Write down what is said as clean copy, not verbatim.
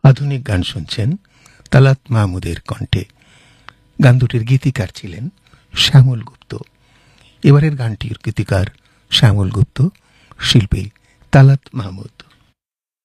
আধুনিক গান শুনছেন তালাত মাহমুদের কণ্ঠে। গান দুটির গীতিকার ছিলেন শ্যামল গুপ্ত। এবারের গানটির গীতিকার শ্যামল গুপ্ত, শিল্পী তালাত মাহমুদ।